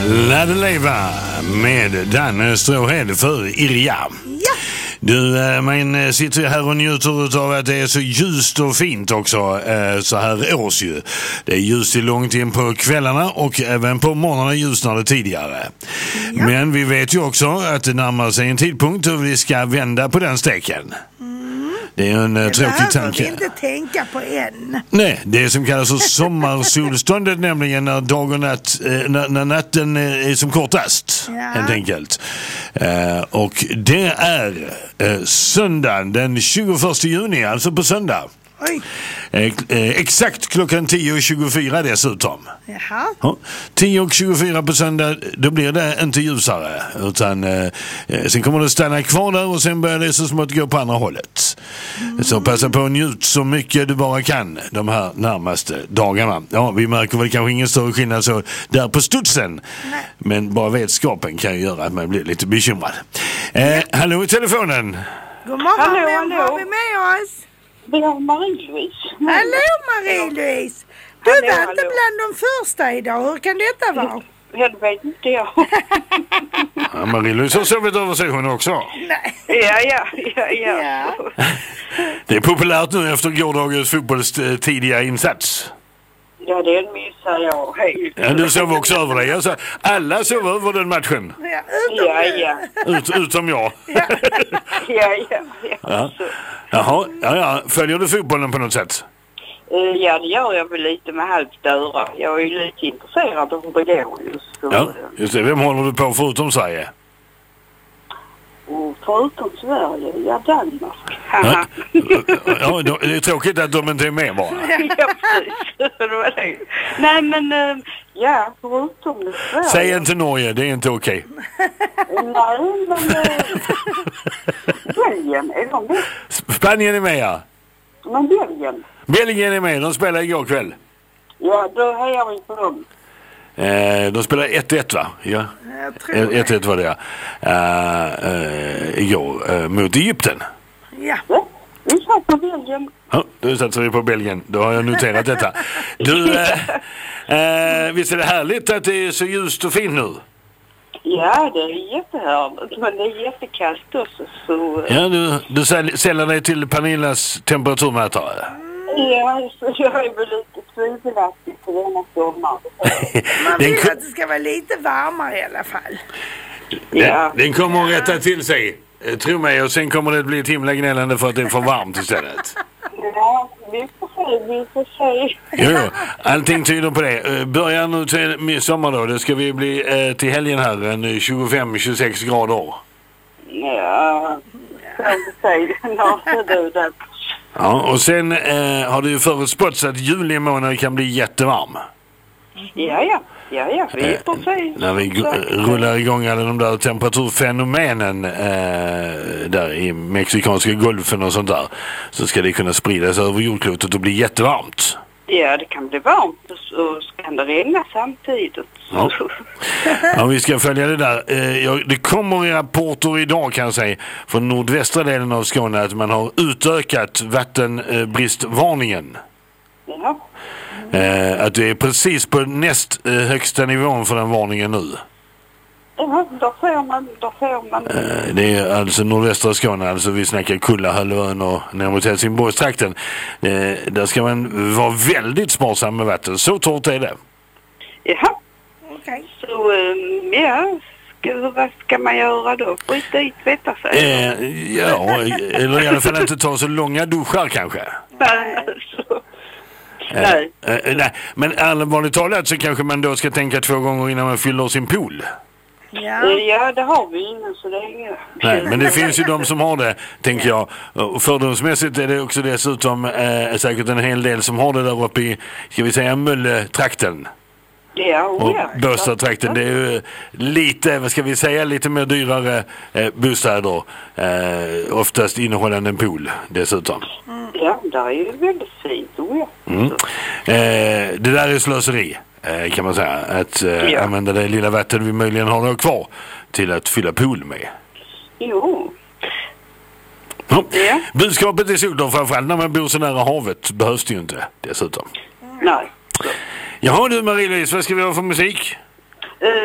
Lär leva med Danne Stråhed för Irja. Ja. Du, man sitter ju här och njuter av att det är så ljust och fint också så här års ju. Det är ljust till långt in på kvällarna och även på morgnarna ljusnar det tidigare. Ja. Men vi vet ju också att det närmar sig en tidpunkt då vi ska vända på den steken. Det är en tråkig tanke. Det inte tänka på än. Nej, det som kallas för sommarsolståndet, nämligen när dag och natt, när natten är som kortast, helt enkelt. Och det är söndagen den 21 juni, alltså på söndag. Oj. Exakt klockan 10.24 dessutom. Jaha. Ja, 10.24 på söndag, då blir det inte ljusare, utan sen kommer det stanna kvar där och sen börjar det så smått gå på andra hållet. Så passa på att njut så mycket du bara kan de här närmaste dagarna. Ja, vi märker väl kanske ingen större skillnad så där på studsen. Nej. Men bara vetskapen kan ju göra att man blir lite bekymrad. Hallå i telefonen. God morgon, vem har vi med oss? Vi har Marie-Louise. Hallå Marie-Louise. Du var inte bland de första idag. Hur kan detta vara? Jag vet inte jag. Ja, Marie-Louise har sovit över sig hon också. Nej. Ja. Det är populärt nu efter gårdagens fotbolls tidiga insats. Ja, det missar jag helt. Ja, du sov också över dig. Alltså, alla sov över den matchen. Utom jag. Ja. Jaha, följer du fotbollen på något sätt? Ja, det gör jag väl lite med halvt öra. Jag är ju lite intresserad av hur det går just. Ja, just det. Vem håller du på förutom Sverige? Och förutom Sverige, Danmark. Ja, det är tråkigt att de inte är med bara. Ja, precis. Nej, men förutom Sverige. Säg inte Norge, det är inte okej. Nej, men Belgien är de med. Spanien är med, ja. Men Belgien är med, de spelade igår kväll. Ja, då hejar vi på dem. De spelade 1-1 va? Ja. 1-1 var det igår mot Egypten. Ja, vi satt på Belgien. Ja, då satsar vi på Belgien. Då har jag noterat detta. Du, visst är det härligt att det är så ljust och fint nu? Ja, det är jättehärligt. Men det är jättekallt också. Så... Ja, du säljer dig till Pernillas temperaturmätare. Ja, så jag är väl lite tvivelaktig på denna sommar. Man vill att det ska vara lite varmare i alla fall. Ja. Den kommer att rätta till sig. Tro mig, och sen kommer det att bli ett himla gnällande för att det är för varmt istället. Ja, vi får se. Jo, allting tyder på det. Börjar nu till midsommar då. Det ska vi bli till helgen här, en 25-26 grader. Ja, kan du säga. Ja, och sen har det ju förutspåtts att juli månad kan bli jättevarm. Ja, vi får se. När vi rullar igång alla de där temperaturfenomenen där i mexikanska golfen och sånt där, så ska det kunna spridas över jordklotet och bli jättevarmt. Ja, det kan bli varmt och så kan det regna samtidigt. Ja, vi ska följa det där. Det kommer rapporter idag kan jag säga från nordvästra delen av Skåne att man har utökat vattenbristvarningen. Ja. Att det är precis på näst högsta nivån för den varningen nu. Ja, då får man. Det är alltså nordvästra Skåne, alltså vi snackar Kullahalvön och ner mot Helsingborgstrakten. Där ska man vara väldigt sparsam med vatten. Så torrt är det. Ja. Okej. Så, vad ska man göra då? Bryta i, tvätta sig? Ja, eller i alla fall inte ta så långa duschar kanske. Nej. Nej, men allvarligt talat så kanske man då ska tänka 2 gånger innan man fyller sin pool. Ja, det har vi ingen så länge. Nej, men det finns ju de som har det, tänker jag. Och fördomsmässigt är det också dessutom säkert en hel del som har det där uppe i, ska vi säga, Mölle-trakten. Och Båstad-trakten, det är ju lite, vad ska vi säga, lite mer dyrare bostäder. Oftast innehållande en pool dessutom. Ja, det är ju väldigt fint. Det där är slöseri, kan man säga. Att använda det lilla vatten vi möjligen har kvar till att fylla pool med. Jo. Ja. Budskapet är solklart, framförallt när man bor så nära havet behövs det ju inte dessutom. Nej. Jaha du Marie-Louise, vad ska vi ha för musik?